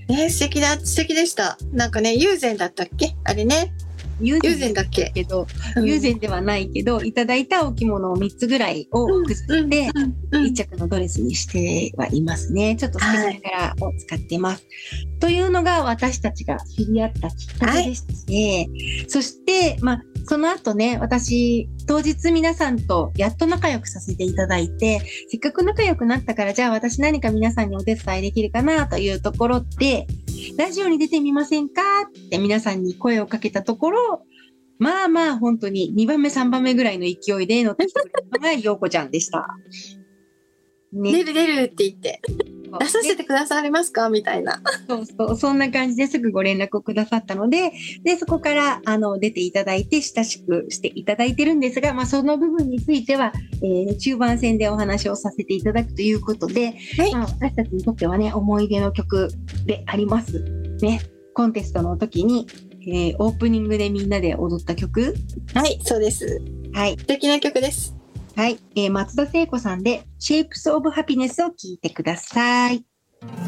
素敵でした。なんかね、友禅だったっけあれね。 友友禅だっけ。 友禅ではないけど、いただいたお着物を3つぐらいを崩して一着のドレスにしてはいますね。ちょっと素敵な柄を使っています。というのが私たちが知り合ったきっかけでして、そしてその後ね、私当日皆さんとやっと仲良くさせていただいて、せっかく仲良くなったから、じゃあ私何か皆さんにお手伝いできるかなというところで、ラジオに出てみませんかって皆さんに声をかけたところ、本当に2番目3番目ぐらいの勢いで乗ってきてくれたのが陽子ちゃんでした。 ね、出るって言って出させてくださいますかみたいな。 そんな感じですぐご連絡をくださったので、そこから出ていただいて親しくしていただいてるんですが、その部分については、中盤戦でお話をさせていただくということで、私たちにとってはね、思い出の曲でありますね。コンテストの時に、オープニングでみんなで踊った曲。 はい、そうです。 はい。 素敵な曲です。 はい、松田聖子さんで Shapes of Happiness を聴いてください。